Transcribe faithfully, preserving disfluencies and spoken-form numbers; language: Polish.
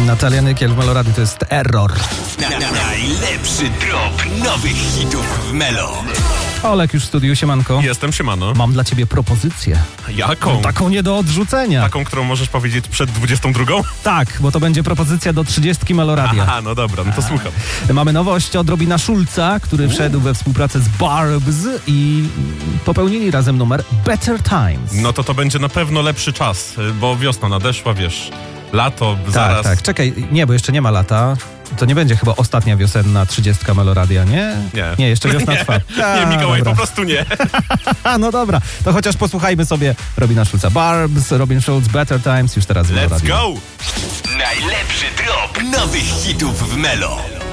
Natalia Nykiel w Meloradiu, to jest Error. Na, na, najlepszy drop nowych hitów w Melo. Olek już w studiu, siemanko. Jestem, siemano. Mam dla ciebie propozycję. Jaką? Taką nie do odrzucenia. Taką, którą możesz powiedzieć przed dwudziestą drugą? Tak, bo to będzie propozycja do trzydziestki Meloradia. Aha, no dobra, no to A. słucham. Mamy nowość od Robina Schulza, który wszedł we współpracę z Barbz i popełnili razem numer Better Times. No to to będzie na pewno lepszy czas, bo wiosna nadeszła, wiesz, lato, tak, zaraz. Tak, czekaj, nie, bo jeszcze nie ma lata. To nie będzie chyba ostatnia wiosenna trzydziestka Meloradia, nie? Nie. Nie, jeszcze wiosna nie, trwa. A, nie, Mikołaj, dobra. po prostu nie. No dobra, to chociaż posłuchajmy sobie Robina Schulza. Barbz, Robin Schulz, Better Times, już teraz w Let's Meloradio. go! Najlepszy drop nowych hitów w Melo.